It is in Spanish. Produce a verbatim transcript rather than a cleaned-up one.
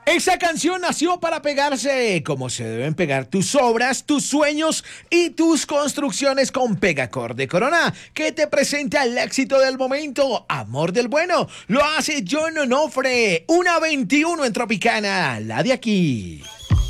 Esa canción nació para pegarse como se deben pegar tus obras, tus sueños y tus construcciones con Pegacor de Corona, que te presenta el éxito del momento, Amor del Bueno. Lo hace John Onofre, una veintiuno en Tropicana, la de aquí.